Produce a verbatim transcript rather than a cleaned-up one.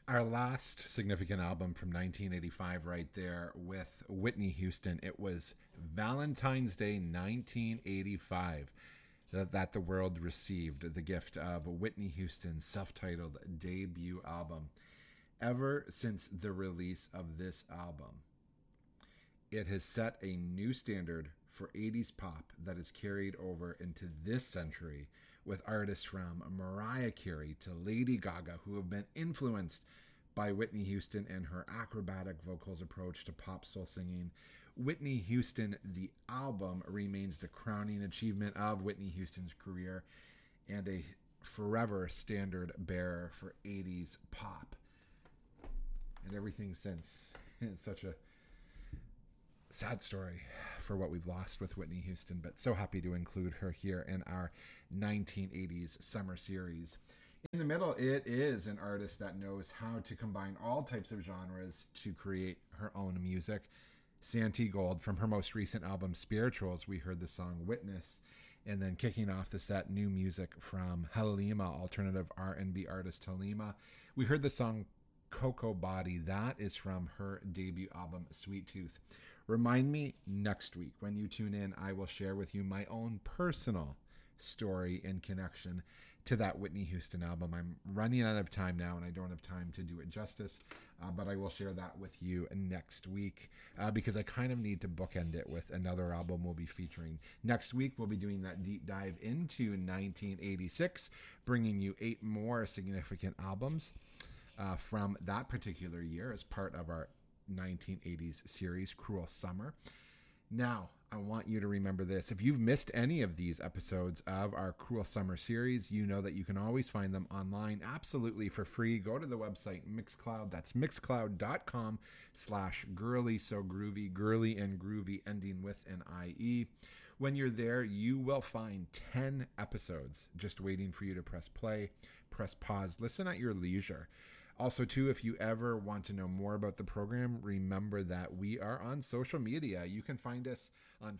Our last significant album from nineteen eighty-five, right there with Whitney Houston. It was Valentine's Day nineteen eighty-five that, that the world received the gift of Whitney Houston's self-titled debut album. Ever since the release of this album, it has set a new standard for eighties pop that is carried over into this century, with artists from Mariah Carey to Lady Gaga who have been influenced by Whitney Houston and her acrobatic vocals approach to pop soul singing. Whitney Houston, the album, remains the crowning achievement of Whitney Houston's career and a forever standard bearer for eighties pop. And everything since. It's such a sad story for what we've lost with Whitney Houston, but so happy to include her here in our nineteen eighties summer series. In the middle, it is an artist that knows how to combine all types of genres to create her own music. Santi Gold, from her most recent album Spirituals, we heard the song Witness, and then kicking off the set, new music from Halima, alternative R and B artist Halima. We heard the song Cocoa Body. That is from her debut album Sweet Tooth. Remind me next week when you tune in, I will share with you my own personal story in connection to that Whitney Houston album. I'm running out of time now and I don't have time to do it justice, uh, but I will share that with you next week uh, because I kind of need to bookend it with another album we'll be featuring. Next week, we'll be doing that deep dive into nineteen eighty-six, bringing you eight more significant albums Uh, from that particular year as part of our nineteen eighties series, Cruel Summer. Now, I want you to remember this. If you've missed any of these episodes of our Cruel Summer series, you know that you can always find them online absolutely for free. Go to the website Mixcloud. That's mixcloud.com slash girly so groovy, girly and groovy, ending with an I E. When you're there, you will find ten episodes just waiting for you to press play, press pause, listen at your leisure. Also, too, if you ever want to know more about the program, remember that we are on social media. You can find us on